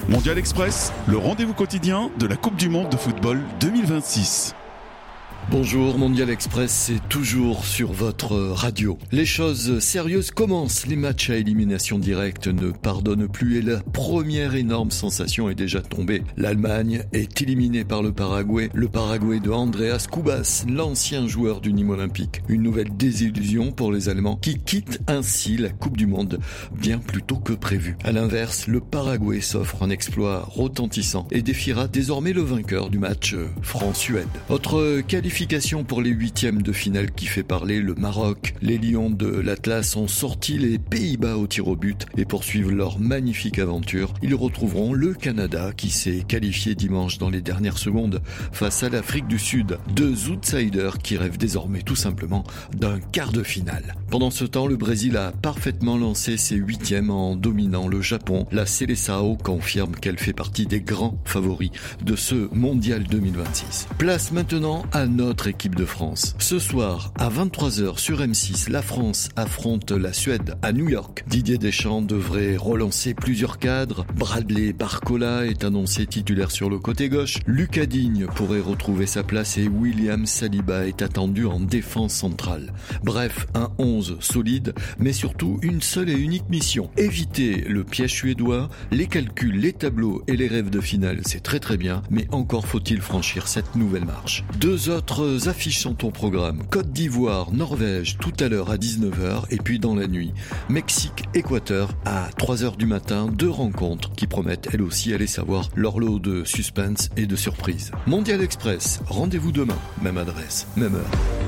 Mondial Express, le rendez-vous quotidien de la Coupe du Monde de football 2026. Bonjour, Mondial Express, c'est toujours sur votre radio. Les choses sérieuses commencent, les matchs à élimination directe ne pardonnent plus et la première énorme sensation est déjà tombée. L'Allemagne est éliminée par le Paraguay de Andreas Kubas, l'ancien joueur du Nîmes Olympique. Une nouvelle désillusion pour les Allemands qui quittent ainsi la Coupe du Monde bien plus tôt que prévu. À l'inverse, le Paraguay s'offre un exploit retentissant et défiera désormais le vainqueur du match France-Suède. Autre qualification pour les huitièmes de finale qui fait parler, le Maroc. Les Lions de l'Atlas ont sorti les Pays-Bas au tir au but et poursuivent leur magnifique aventure. Ils retrouveront le Canada qui s'est qualifié dimanche dans les dernières secondes face à l'Afrique du Sud. Deux outsiders qui rêvent désormais tout simplement d'un quart de finale. Pendant ce temps, le Brésil a parfaitement lancé ses huitièmes en dominant le Japon. La Seleção confirme qu'elle fait partie des grands favoris de ce Mondial 2026. Place maintenant à notre équipe de France. Ce soir, à 23h sur M6, la France affronte la Suède à New York. Didier Deschamps devrait relancer plusieurs cadres. Bradley Barcola est annoncé titulaire sur le côté gauche. Lucas Digne pourrait retrouver sa place et William Saliba est attendu en défense centrale. Bref, un 11 solide, mais surtout une seule et unique mission. Éviter le piège suédois, les calculs, les tableaux et les rêves de finale, c'est très bien, mais encore faut-il franchir cette nouvelle marche. Deux autres affiches sont au programme. Côte d'Ivoire, Norvège, tout à l'heure à 19h, et puis dans la nuit, Mexique, Équateur à 3h du matin, deux rencontres qui promettent elles aussi, allez savoir, leur lot de suspense et de surprise. Mondial Express, rendez-vous demain, même adresse, même heure.